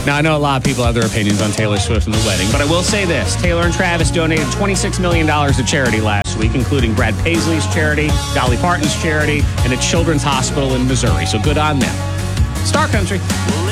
Now, I know a lot of people have their opinions on Taylor Swift and the wedding, but I will say this. Taylor and Travis donated $26 million to charity last week, including Brad Paisley's charity, Dolly Parton's charity, and a children's hospital in Missouri. So good on them. Star Country.